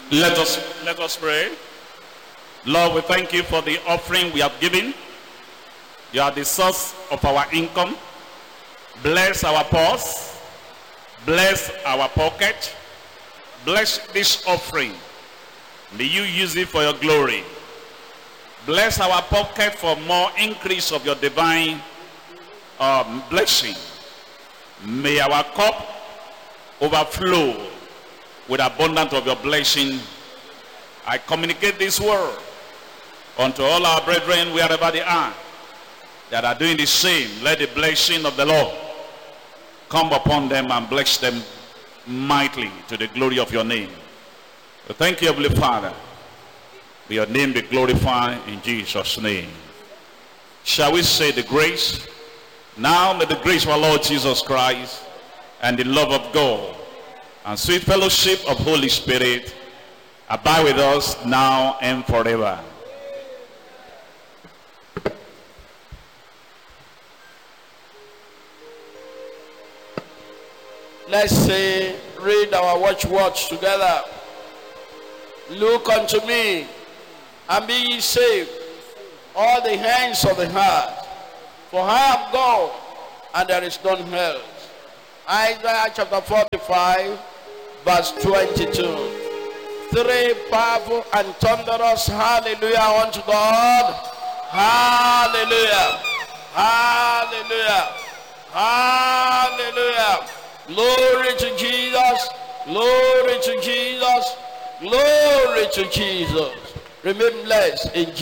Let us pray. Lord, we thank you for the offering we have given. You are the source of our income. Bless our purse. Bless our pocket. Bless this offering. May you use it for your glory. Bless our pocket for more increase of your divine blessing. May our cup overflow with abundance of your blessing. I communicate this word unto all our brethren wherever they are that are doing the same. Let the blessing of the Lord come upon them and bless them mightily to the glory of your name. So thank you, Heavenly Father. May your name be glorified in Jesus' name. Shall we say the grace? Now may the grace of our Lord Jesus Christ and the love of God and sweet fellowship of Holy Spirit abide with us now and forever. Let's say, read our watch together. Look unto me, and be ye saved, all the hands of the heart. For I am God, and there is none else. Isaiah chapter 45, verse 22. Three powerful and thunderous hallelujah unto God. Hallelujah. Hallelujah. Hallelujah. Glory to Jesus. Glory to Jesus. Glory to Jesus. Remain blessed in Jesus.